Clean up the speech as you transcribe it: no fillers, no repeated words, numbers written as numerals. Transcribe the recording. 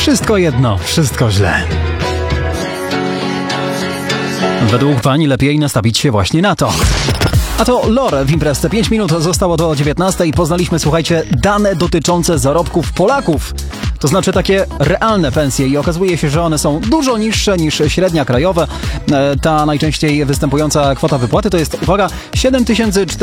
Wszystko jedno, wszystko źle. Według pani lepiej nastawić się właśnie na to. A to Lore w Imprezce. 5 minut zostało do 19 i poznaliśmy, słuchajcie, dane dotyczące zarobków Polaków. To znaczy takie realne pensje i okazuje się, że one są dużo niższe niż średnia krajowa. Ta najczęściej występująca kwota wypłaty to jest, uwaga, 7400